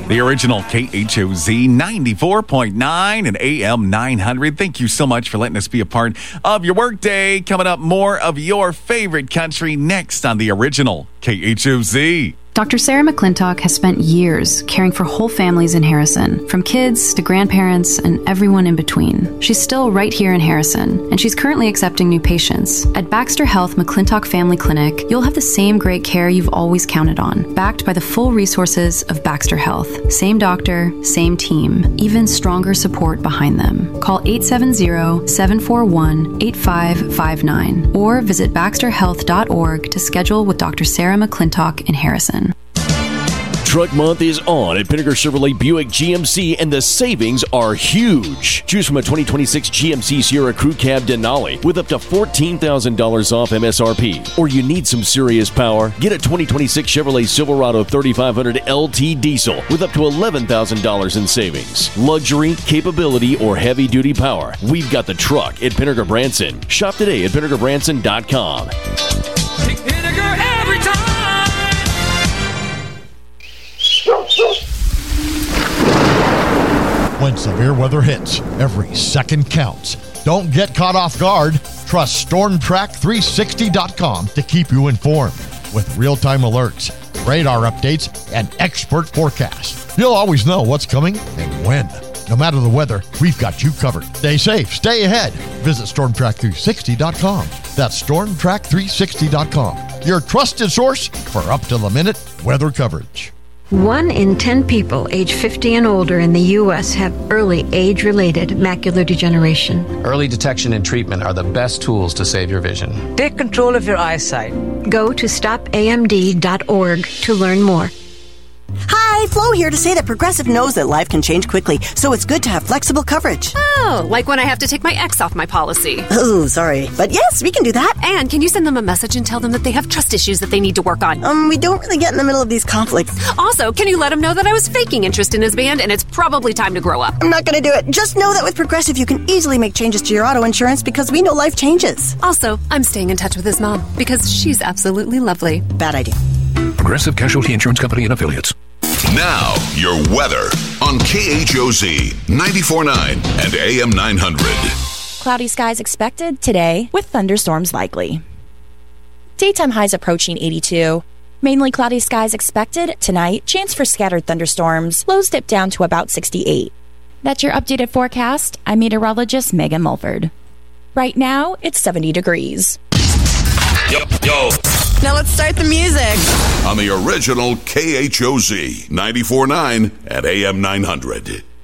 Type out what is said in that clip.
The original KHOZ 94.9 and AM 900. Thank you so much for letting us be a part of your workday. Coming up, more of your favorite country next on the original KHOZ. Dr. Sarah McClintock has spent years caring for whole families in Harrison, from kids to grandparents and everyone in between. She's still right here in Harrison, and she's currently accepting new patients. At Baxter Health McClintock Family Clinic, you'll have the same great care you've always counted on, backed by the full resources of Baxter Health. Same doctor, same team, even stronger support behind them. Call 870-741-8559 or visit baxterhealth.org to schedule with Dr. Sarah McClintock in Harrison. Truck Month is on at Pinnaker Chevrolet Buick GMC, and the savings are huge. Choose from a 2026 GMC Sierra Crew Cab Denali with up to $14,000 off MSRP. Or you need some serious power? Get a 2026 Chevrolet Silverado 3500 LT Diesel with up to $11,000 in savings. Luxury, capability, or heavy-duty power. We've got the truck at Pinnaker Branson. Shop today at PinnakerBranson.com. Pick Pinnaker every time. When severe weather hits, every second counts. Don't get caught off guard. Trust StormTrack360.com to keep you informed. With real-time alerts, radar updates, and expert forecasts, you'll always know what's coming and when. No matter the weather, we've got you covered. Stay safe, stay ahead. Visit StormTrack360.com. That's StormTrack360.com. Your trusted source for up-to-the-minute weather coverage. 1 in 10 people age 50 and older in the U.S. have early age-related macular degeneration. Early detection and treatment are the best tools to save your vision. Take control of your eyesight. Go to stopamd.org to learn more. Hi, Flo here to say that Progressive knows that life can change quickly, so it's good to have flexible coverage. Oh, like when I have to take my ex off my policy. Oh, sorry. But yes, we can do that. And can you send them a message and tell them that they have trust issues that they need to work on? We don't really get in the middle of these conflicts. Also, can you let them know that I was faking interest in his band and it's probably time to grow up? I'm not going to do it. Just know that with Progressive, you can easily make changes to your auto insurance because we know life changes. Also, I'm staying in touch with his mom because she's absolutely lovely. Bad idea. Progressive Casualty Insurance Company and Affiliates. Now, your weather on KHOZ 94.9 and AM 900. Cloudy skies expected today with thunderstorms likely. Daytime highs approaching 82. Mainly cloudy skies expected tonight. Chance for scattered thunderstorms. Lows dip down to about 68. That's your updated forecast. I'm meteorologist Megan Mulford. Right now, it's 70 degrees. Yo. Now let's start the music. On the original KHOZ 94.9 at AM 900.